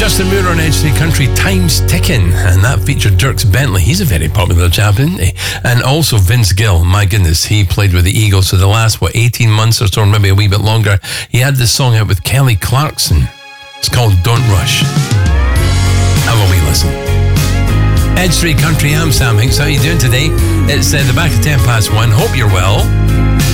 Justin Moore on Edge Street Country, Time's Ticking, and that featured Dierks Bentley. He's a very popular chap, isn't he? And also Vince Gill. My goodness, he played with the Eagles for the last, 18 months or so, or maybe a wee bit longer. He had this song out with Kelly Clarkson. It's called Don't Rush. Have a wee listen. Edge Street Country, I'm Sam Hinks. How are you doing today? It's the back of 1:10. Hope you're well.